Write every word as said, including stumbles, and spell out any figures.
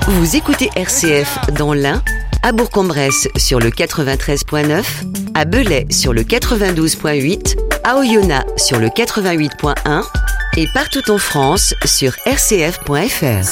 Vous écoutez R C F dans l'Ain, à Bourg-en-Bresse sur le quatre-vingt-treize virgule neuf, à Belay sur le quatre-vingt-douze virgule huit, à Oyonnax sur le quatre-vingt-huit virgule un et partout en France sur r c f point f r.